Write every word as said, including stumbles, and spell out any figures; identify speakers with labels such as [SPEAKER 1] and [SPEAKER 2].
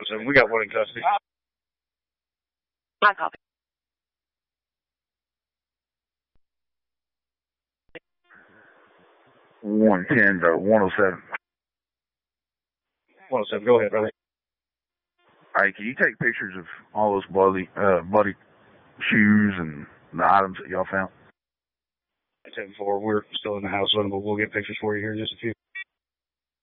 [SPEAKER 1] seven. We got one in custody.
[SPEAKER 2] I copy.
[SPEAKER 3] one ten to one oh seven.
[SPEAKER 1] one oh seven, go ahead, brother.
[SPEAKER 3] Hey, can you take pictures of all those bloody, uh, bloody shoes and the items that y'all found?
[SPEAKER 1] ten four, we're still in the house with them, but we'll get pictures for you here in just a few.